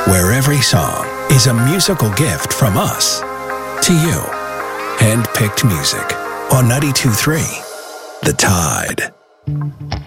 where every song is a musical gift from us to you. Hand-picked music on 92.3 The Tide.